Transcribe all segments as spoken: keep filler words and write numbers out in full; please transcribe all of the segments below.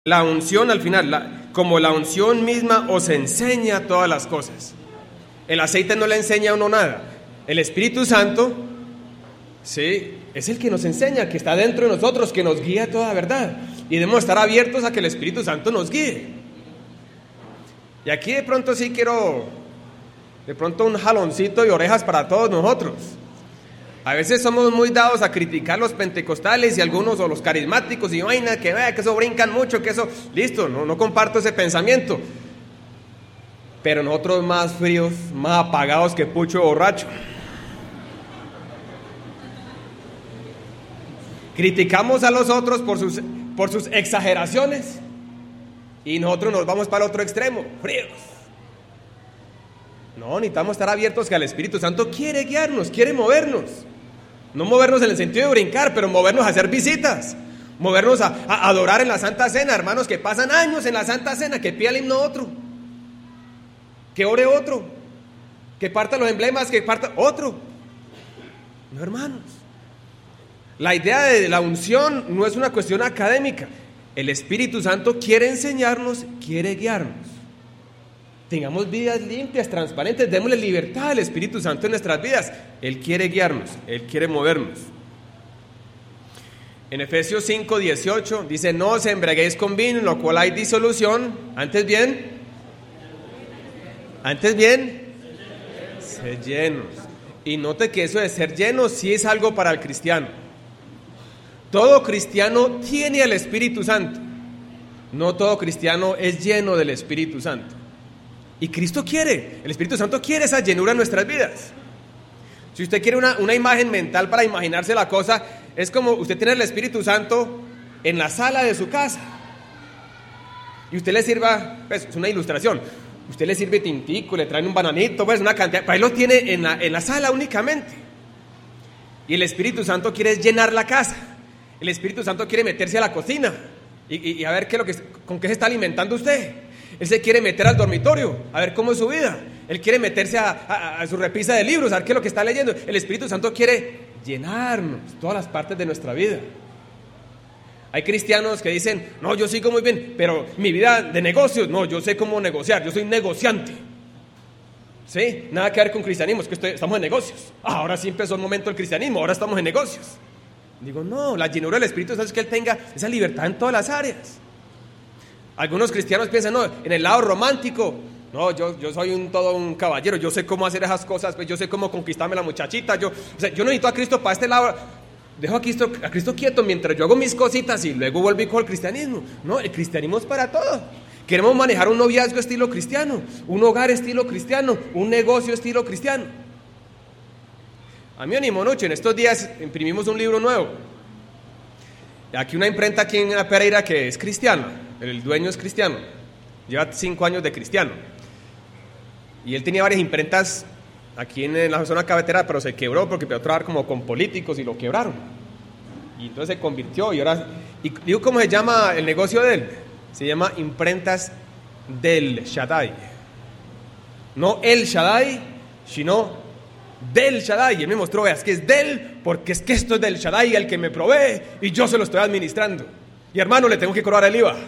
La unción al final, la, como la unción misma os enseña todas las cosas. El aceite no le enseña a uno nada. El Espíritu Santo, sí, es el que nos enseña, que está dentro de nosotros, que nos guía a toda verdad. Y debemos estar abiertos a que el Espíritu Santo nos guíe. Y aquí de pronto sí quiero, de pronto un jaloncito y orejas para todos nosotros. A veces somos muy dados a criticar los pentecostales y algunos o los carismáticos y vaina, que vea que eso brincan mucho, que eso, listo, no, no comparto ese pensamiento. Pero nosotros más fríos, más apagados que pucho borracho. Criticamos a los otros por sus, por sus exageraciones y nosotros nos vamos para el otro extremo, fríos. No, necesitamos estar abiertos que el Espíritu Santo quiere guiarnos, quiere movernos. No movernos en el sentido de brincar, pero movernos a hacer visitas, movernos a, a adorar en la Santa Cena, hermanos que pasan años en la Santa Cena, que pida el himno otro, que ore otro, que parta los emblemas, que parta otro. No, hermanos. La idea de la unción no es una cuestión académica. El Espíritu Santo quiere enseñarnos, quiere guiarnos. Tengamos vidas limpias, transparentes, démosle libertad al Espíritu Santo en nuestras vidas. Él quiere guiarnos, Él quiere movernos. En Efesios cinco, dieciocho dice: no os embriaguéis con vino, en lo cual hay disolución. Antes bien, antes bien, sed llenos. Y note que eso de ser llenos sí es algo para el cristiano. Todo cristiano tiene al Espíritu Santo. No todo cristiano es lleno del Espíritu Santo. Y Cristo quiere, el Espíritu Santo quiere esa llenura en nuestras vidas. Si usted quiere una, una imagen mental para imaginarse la cosa, es como usted tiene el Espíritu Santo en la sala de su casa. Y usted le sirva, pues es una ilustración, usted le sirve tintico, le traen un bananito, pues una cantidad, para él lo tiene en la, en la sala únicamente. Y el Espíritu Santo quiere llenar la casa. El Espíritu Santo quiere meterse a la cocina y, y, y a ver qué lo que, con qué se está alimentando usted. Él se quiere meter al dormitorio, a ver cómo es su vida. Él quiere meterse a, a, a su repisa de libros, a ver qué es lo que está leyendo. El Espíritu Santo quiere llenarnos todas las partes de nuestra vida. Hay cristianos que dicen: no, yo sigo muy bien, pero mi vida de negocios, no, yo sé cómo negociar, yo soy negociante. ¿Sí? Nada que ver con cristianismo, es que estoy, estamos en negocios. Ah, ahora sí empezó el momento del cristianismo, ahora estamos en negocios. Digo, no, la llenura del Espíritu Santo es que Él tenga esa libertad en todas las áreas. Algunos cristianos piensan, no, en el lado romántico, no, yo, yo soy un, todo un caballero, yo sé cómo hacer esas cosas, pues yo sé cómo conquistarme la muchachita, yo, o sea, yo no necesito a Cristo para este lado, dejo a Cristo, a Cristo quieto mientras yo hago mis cositas y luego vuelvo con el cristianismo. No, el cristianismo es para todo. Queremos manejar un noviazgo estilo cristiano, un hogar estilo cristiano, un negocio estilo cristiano. A mí me animó mucho, en estos días imprimimos un libro nuevo. Aquí una imprenta aquí en Pereira que es cristiana, el dueño es cristiano, lleva cinco años de cristiano. Y él tenía varias imprentas aquí en la zona cafetera, pero se quebró porque empezó a trabajar como con políticos y lo quebraron. Y entonces se convirtió y ahora, y digo, ¿cómo se llama el negocio de él? Se llama Imprentas del Shaddai. No el Shaddai, sino del Shaddai. Y él me mostró, veas que es del, porque es que esto es del Shaddai, el que me provee, y yo se lo estoy administrando. Y hermano, le tengo que cobrar el I V A.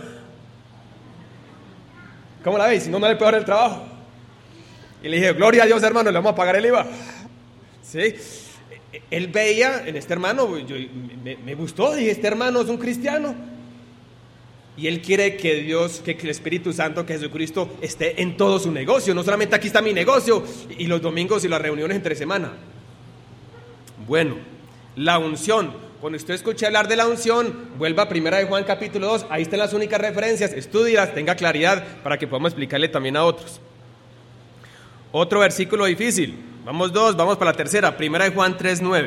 ¿Cómo la veis? Si no, no le puedo dar el trabajo. Y le dije, gloria a Dios, hermano, le vamos a pagar el I V A. ¿Sí? Él veía en este hermano, yo, me, me gustó, dije, este hermano es un cristiano. Y él quiere que Dios, que el Espíritu Santo, que Jesucristo esté en todo su negocio. No solamente aquí está mi negocio y los domingos y las reuniones entre semana. Bueno, la unción. Cuando usted escuche hablar de la unción, vuelva a Primera de Juan capítulo dos. Ahí están las únicas referencias. Estúdielas, tenga claridad para que podamos explicarle también a otros. Otro versículo difícil. Vamos dos, vamos para la tercera. Primera de Juan tres, nueve.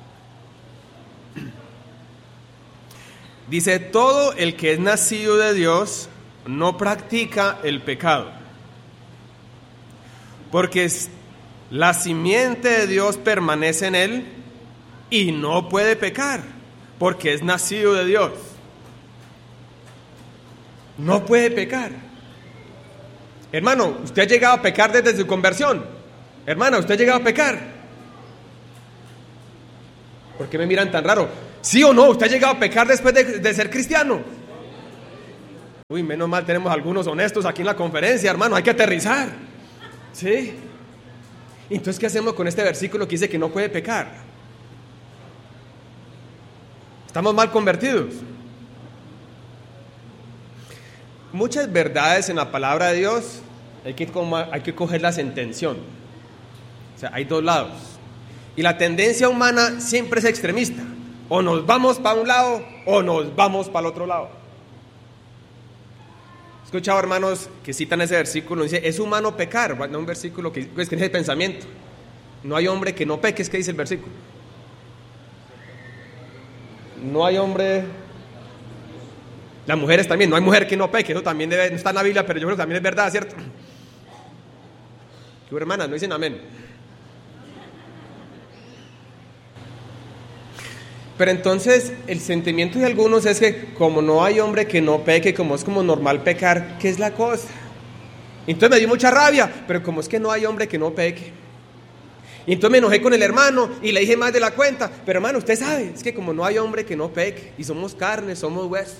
Dice, todo el que es nacido de Dios no practica el pecado, porque la simiente de Dios permanece en él y no puede pecar, porque es nacido de Dios. No puede pecar. Hermano, ¿usted ha llegado a pecar desde su conversión? Hermana, ¿usted ha llegado a pecar? ¿Por qué me miran tan raro? ¿Sí o no? ¿Usted ha llegado a pecar después de, de ser cristiano? Uy, menos mal tenemos algunos honestos aquí en la conferencia, hermano, hay que aterrizar. ¿Sí? Entonces, ¿qué hacemos con este versículo que dice que no puede pecar? ¿Estamos mal convertidos? Muchas verdades en la palabra de Dios hay que, hay que cogerlas en tensión. O sea, hay dos lados. Y la tendencia humana siempre es extremista. O nos vamos para un lado o nos vamos para el otro lado. He escuchado hermanos que citan ese versículo y dice, es humano pecar. No, un versículo que, pues, que dice el pensamiento. No hay hombre que no peque, es que dice el versículo. No hay hombre... Las mujeres también, no hay mujer que no peque, eso también debe, no está en la Biblia, pero yo creo que también es verdad, ¿cierto? ¿Qué hermanas no dicen amén? Pero entonces el sentimiento de algunos es que como no hay hombre que no peque, como es como normal pecar, ¿qué es la cosa? Entonces me dio mucha rabia, pero como es que no hay hombre que no peque. Y entonces me enojé con el hermano y le dije más de la cuenta, pero hermano, usted sabe, es que como no hay hombre que no peque, y somos carne, somos hueso.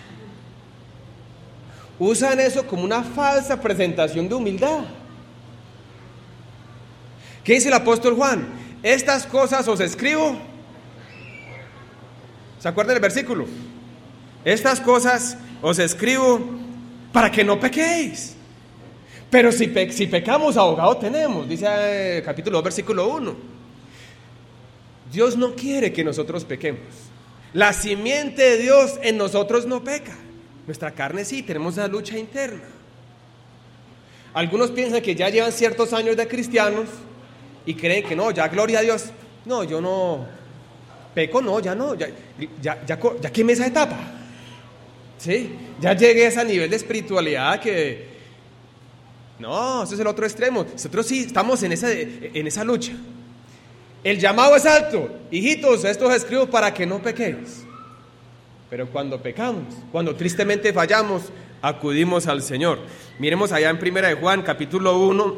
Usan eso como una falsa presentación de humildad. ¿Qué dice el apóstol Juan? Estas cosas os escribo. ¿Se acuerdan del versículo? Estas cosas os escribo para que no pequéis. Pero si, pe- si pecamos, abogado tenemos, dice eh, capítulo dos, versículo uno. Dios no quiere que nosotros pequemos. La simiente de Dios en nosotros no peca. Nuestra carne sí, tenemos la lucha interna. Algunos piensan que ya llevan ciertos años de cristianos y creen que no, ya gloria a Dios. No, yo no peco, no, ya no, ya, ya, ya, ya quemé esa etapa. ¿Sí? Ya llegué a ese nivel de espiritualidad que... No, ese es el otro extremo. Nosotros sí estamos en esa, en esa lucha. El llamado es alto. Hijitos, esto os escribo para que no pequéis. Pero cuando pecamos, cuando tristemente fallamos, acudimos al Señor. Miremos allá en Primera de Juan, capítulo uno.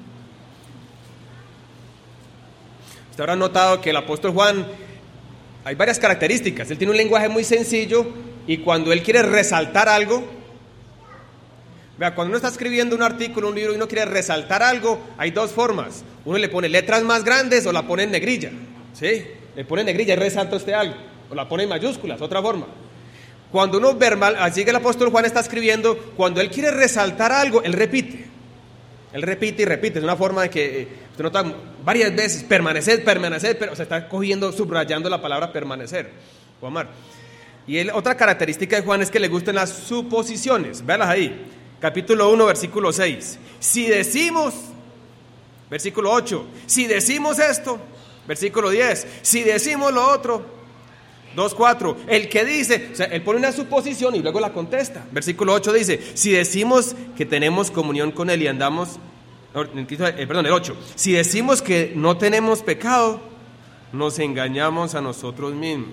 Usted habrá notado que el apóstol Juan, hay varias características. Él tiene un lenguaje muy sencillo y cuando él quiere resaltar algo, vea, cuando uno está escribiendo un artículo, un libro y uno quiere resaltar algo, hay dos formas. Uno le pone letras más grandes o la pone en negrilla. ¿Sí? Le pone en negrilla y resalta usted algo. O la pone en mayúsculas, otra forma. Cuando uno verbal, así que el apóstol Juan está escribiendo, cuando él quiere resaltar algo, él repite. Él repite y repite. Es una forma de que eh, usted nota varias veces, permanecer, permanecer, pero se está cogiendo, subrayando la palabra permanecer o amar. Y él, otra característica de Juan es que le gustan las suposiciones. Véalas ahí. Capítulo uno, versículo seis. Si decimos, versículo ocho, si decimos esto, versículo diez, si decimos lo otro, dos cuatro, el que dice, o sea, él pone una suposición y luego la contesta. Versículo ocho dice, si decimos que tenemos comunión con él y andamos, eh, perdón, el ocho, si decimos que no tenemos pecado, nos engañamos a nosotros mismos.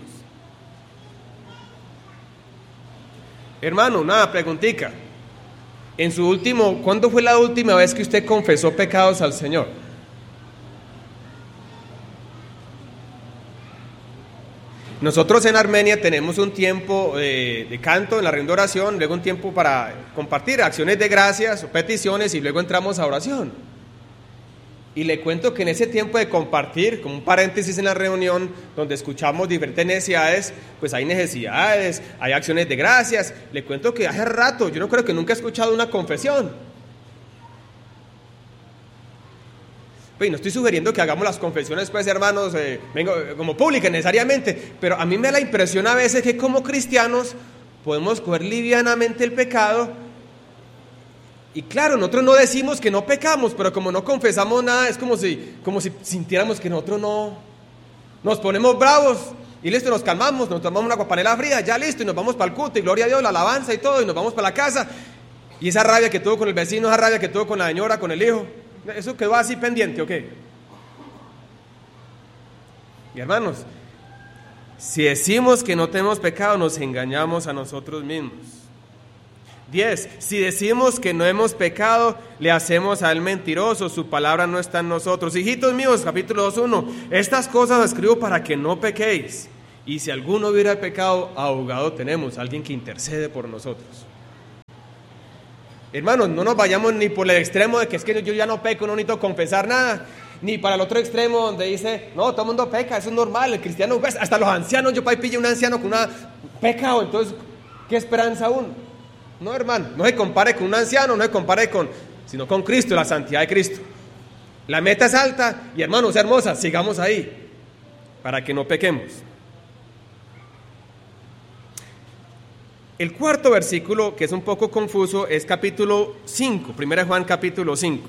Hermano, una preguntica. En su último, ¿cuándo fue la última vez que usted confesó pecados al Señor? Nosotros en Armenia tenemos un tiempo eh, de canto en la reunión de oración, luego un tiempo para compartir acciones de gracias o peticiones y luego entramos a oración. Y le cuento que en ese tiempo de compartir, como un paréntesis en la reunión, donde escuchamos diferentes necesidades, pues hay necesidades, hay acciones de gracias. Le cuento que hace rato, yo no creo que nunca he escuchado una confesión. Pues no estoy sugiriendo que hagamos las confesiones, pues hermanos, eh, vengo, como públicas necesariamente, pero a mí me da la impresión a veces que como cristianos podemos coger livianamente el pecado. Y claro, nosotros no decimos que no pecamos, pero como no confesamos nada, es como si, como si sintiéramos que nosotros no, nos ponemos bravos y listo, nos calmamos, nos tomamos una guapanela fría, ya listo, y nos vamos para el culto, y gloria a Dios, la alabanza y todo, y nos vamos para la casa, y esa rabia que tuvo con el vecino, esa rabia que tuvo con la señora, con el hijo, eso quedó así pendiente, ¿o qué? Y hermanos, si decimos que no tenemos pecado, nos engañamos a nosotros mismos. diez. Si decimos que no hemos pecado, le hacemos a él mentiroso, su palabra no está en nosotros. Hijitos míos, capítulo dos, uno. Estas cosas escribo para que no pequéis. Y si alguno hubiera pecado, abogado tenemos, alguien que intercede por nosotros. Hermanos, no nos vayamos ni por el extremo de que es que yo ya no peco, no necesito confesar nada, ni para el otro extremo donde dice, no, todo el mundo peca, eso es normal, el cristiano, pues, hasta los ancianos, yo para ahí pille un anciano con una pecado, entonces, ¿qué esperanza aún? No, hermano, no se compare con un anciano, no se compare con, sino con Cristo, la santidad de Cristo. La meta es alta y, hermanos, hermosas, sigamos ahí, para que no pequemos. El cuarto versículo, que es un poco confuso, es capítulo cinco, primera de Juan capítulo cinco.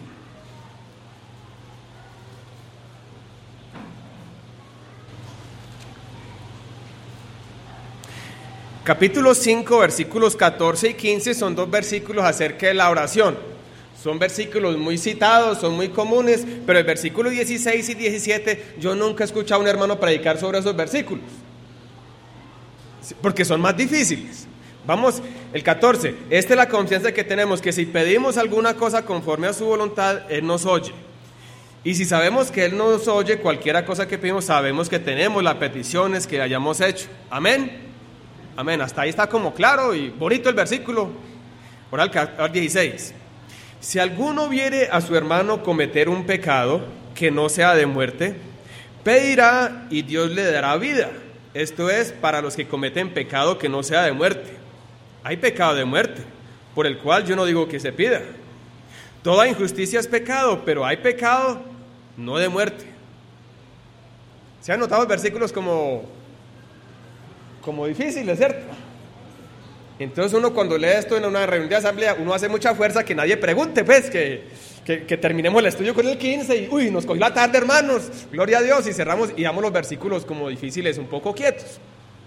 Capítulo cinco, versículos catorce y quince son dos versículos acerca de la oración. Son versículos muy citados, son muy comunes, pero el versículo dieciséis y diecisiete, yo nunca he escuchado a un hermano predicar sobre esos versículos, porque son más difíciles. Vamos, el catorce, esta es la confianza que tenemos, que si pedimos alguna cosa conforme a su voluntad, Él nos oye. Y si sabemos que Él nos oye, cualquiera cosa que pedimos, sabemos que tenemos las peticiones que hayamos hecho. Amén. Amén. Hasta ahí está como claro y bonito el versículo. Ahora al dieciséis. Si alguno viere a su hermano cometer un pecado que no sea de muerte, pedirá y Dios le dará vida. Esto es para los que cometen pecado que no sea de muerte. Hay pecado de muerte, por el cual yo no digo que se pida. Toda injusticia es pecado, pero hay pecado no de muerte. ¿Se han notado versículos como, como difíciles, cierto? Entonces uno cuando lee esto en una reunión de asamblea, uno hace mucha fuerza que nadie pregunte, pues, que, que, que terminemos el estudio con el quince y, uy, nos cogió la tarde, hermanos, gloria a Dios, y cerramos y damos los versículos como difíciles, un poco quietos.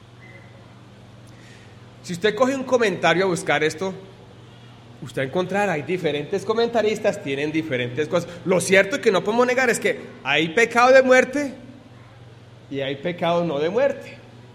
Si usted coge un comentario a buscar esto, usted encontrará, hay diferentes comentaristas, tienen diferentes cosas. Lo cierto y que no podemos negar es que hay pecado de muerte y hay pecado no de muerte.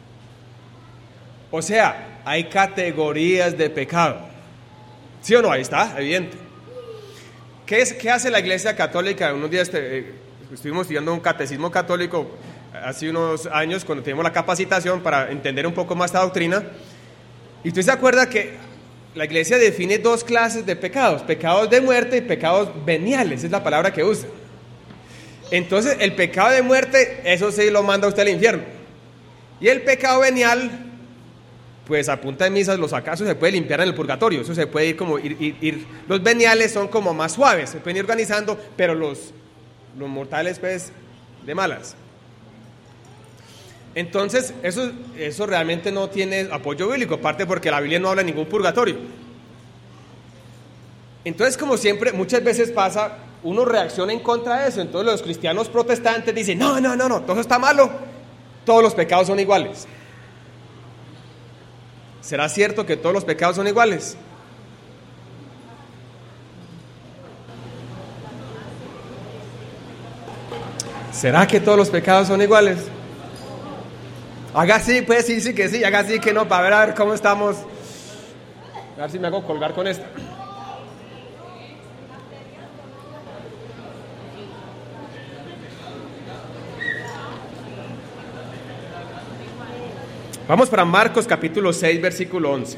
O sea, hay categorías de pecado. ¿Sí o no? Ahí está, evidente. ¿Qué, es, qué hace la Iglesia Católica? Unos días eh, estuvimos estudiando un catecismo católico hace unos años, cuando tuvimos la capacitación para entender un poco más esta doctrina. Y usted se acuerda que la Iglesia define dos clases de pecados, pecados de muerte y pecados veniales, es la palabra que usa. Entonces, el pecado de muerte, eso sí lo manda usted al infierno. Y el pecado venial, pues a punta de misas, los acasos se puede limpiar en el purgatorio, eso se puede ir como, ir, ir, ir. Los veniales son como más suaves, se pueden ir organizando, pero los, los mortales, pues, de malas. Entonces, eso, eso realmente no tiene apoyo bíblico, aparte porque la Biblia no habla de ningún purgatorio. Entonces, como siempre, muchas veces pasa, uno reacciona en contra de eso. Entonces los cristianos protestantes dicen, no, no, no, no, todo está malo, todos los pecados son iguales. ¿Será cierto que todos los pecados son iguales? ¿Será que todos los pecados son iguales? Haga sí, pues sí, sí que sí, haga sí que no, para ver a ver cómo estamos. A ver si me hago colgar con esto. Vamos para Marcos capítulo seis, versículo once.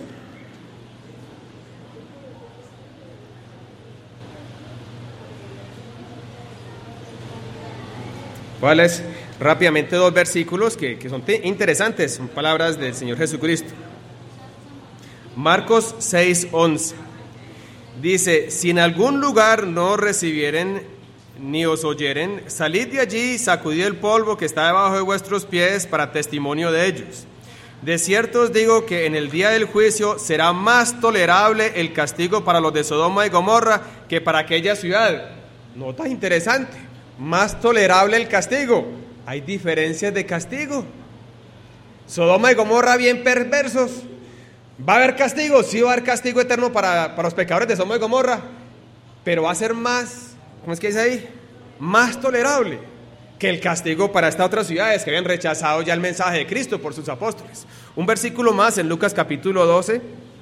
¿Cuáles? Rápidamente dos versículos que, que son interesantes, son palabras del Señor Jesucristo. Marcos seis, once. Dice, si en algún lugar no recibieren ni os oyeren, salid de allí y sacudid el polvo que está debajo de vuestros pies para testimonio de ellos. De cierto os digo que en el día del juicio será más tolerable el castigo para los de Sodoma y Gomorra que para aquella ciudad. Nota interesante, más tolerable el castigo. Hay diferencias de castigo. Sodoma y Gomorra bien perversos. ¿Va a haber castigo? Sí, va a haber castigo eterno para, para los pecadores de Sodoma y Gomorra, pero va a ser más, ¿cómo es que dice ahí? Más tolerable que el castigo para estas otras ciudades que habían rechazado ya el mensaje de Cristo por sus apóstoles. Un versículo más en Lucas capítulo doce.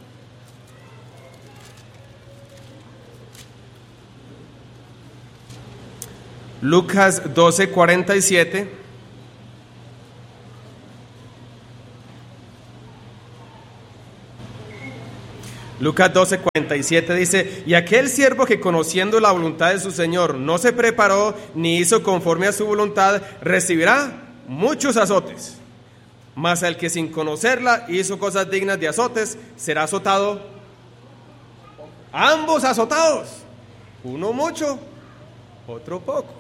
Lucas doce, cuarenta y siete. Lucas doce, cuarenta y siete dice: y aquel siervo que conociendo la voluntad de su Señor no se preparó ni hizo conforme a su voluntad, recibirá muchos azotes. Mas el que sin conocerla hizo cosas dignas de azotes, será azotado. Ambos azotados, uno mucho, otro poco.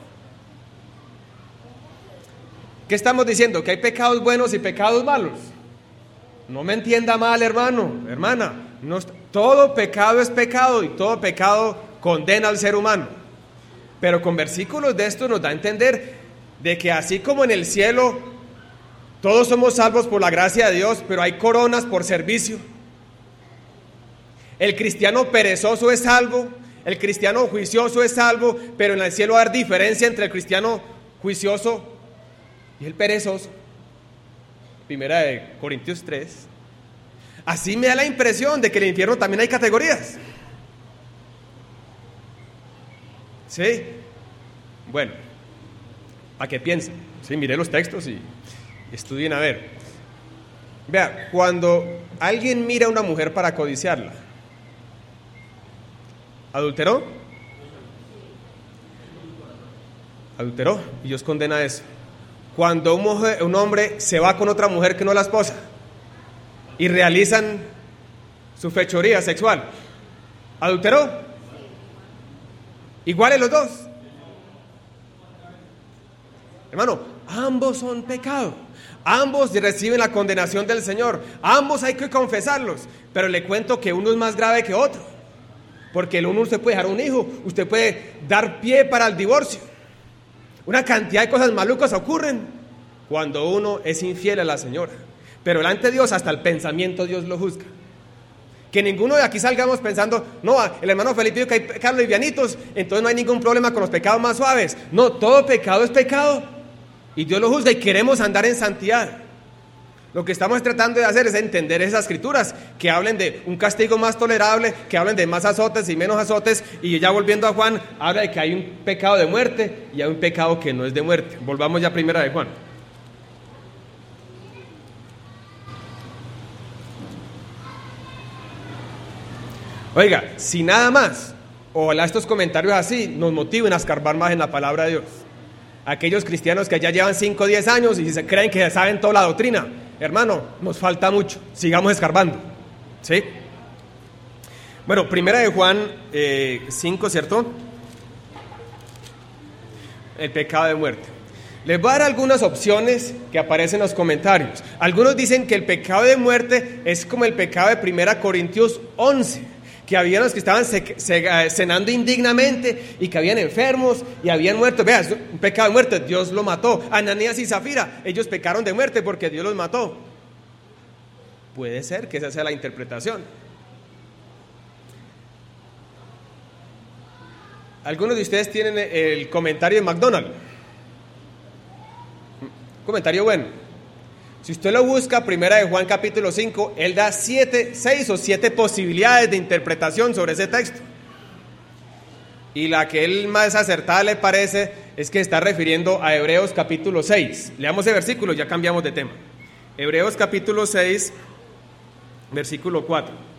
¿Qué estamos diciendo? ¿Que hay pecados buenos y pecados malos? No me entienda mal, hermano, hermana. No, todo pecado es pecado y todo pecado condena al ser humano. Pero con versículos de esto nos da a entender de que así como en el cielo todos somos salvos por la gracia de Dios, pero hay coronas por servicio. El cristiano perezoso es salvo, el cristiano juicioso es salvo, pero en el cielo va a haber diferencia entre el cristiano juicioso y el perezoso. Primera de Corintios tres. Así me da la impresión de que en el infierno también hay categorías. ¿Sí? Bueno, ¿a qué piensen? Sí, miré los textos y estudien a ver. Vea, cuando alguien mira a una mujer para codiciarla, ¿adulteró? ¿Adulteró? Y Dios condena eso. Cuando un, mujer, un hombre se va con otra mujer que no es la esposa y realizan su fechoría sexual, ¿adulteró? ¿Iguales los dos? Hermano, ambos son pecado. Ambos reciben la condenación del Señor. Ambos hay que confesarlos. Pero le cuento que uno es más grave que otro. Porque el uno usted puede dejar un hijo, usted puede dar pie para el divorcio. Una cantidad de cosas malucas ocurren cuando uno es infiel a la señora. Pero delante de Dios, hasta el pensamiento Dios lo juzga. Que ninguno de aquí salgamos pensando, no, el hermano Felipe dijo que hay pecados livianitos, entonces no hay ningún problema con los pecados más suaves. No, todo pecado es pecado. Y Dios lo juzga y queremos andar en santidad. Lo que estamos tratando de hacer es entender esas escrituras que hablen de un castigo más tolerable, que hablen de más azotes y menos azotes. Y ya volviendo a Juan, habla de que hay un pecado de muerte y hay un pecado que no es de muerte. Volvamos ya a primera de Juan. Oiga, si nada más, ojalá estos comentarios así nos motiven a escarbar más en la palabra de Dios. Aquellos cristianos que ya llevan cinco o diez años y se creen que saben toda la doctrina, hermano, nos falta mucho, sigamos escarbando, ¿sí? Bueno, primera de Juan eh, cinco, ¿cierto? El pecado de muerte. Les voy a dar algunas opciones que aparecen en los comentarios. Algunos dicen que el pecado de muerte es como el pecado de primera Corintios once, que había los que estaban se, se, cenando indignamente y que habían enfermos y habían muerto. Vea, es un pecado de muerte, Dios lo mató. Ananías y Zafira, ellos pecaron de muerte porque Dios los mató. Puede ser que esa sea la interpretación. Algunos de ustedes tienen el comentario de MacDonald. Comentario bueno. Si usted lo busca, primera de Juan capítulo cinco, él da siete, seis o siete posibilidades de interpretación sobre ese texto. Y la que él más acertada le parece es que está refiriendo a Hebreos capítulo seis. Leamos el versículo, ya cambiamos de tema. Hebreos capítulo seis, versículo cuatro.